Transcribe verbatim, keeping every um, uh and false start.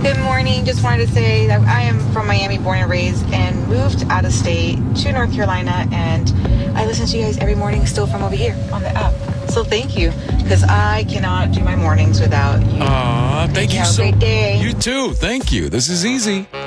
Good morning. Just wanted to say that I am from Miami, born and raised, and moved out of state to North Carolina. And I listen to you guys every morning still from over here on the app. So thank you, because I cannot do my mornings without you. Aw, thank, thank you, you. Have so a great day. You too. Thank you. This is easy.